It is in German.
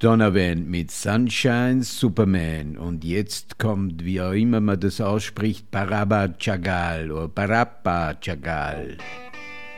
Donovan mit Sunshine Superman. Und jetzt kommt, wie auch immer man das ausspricht, Parabba Chagal oder Parappa Chagal.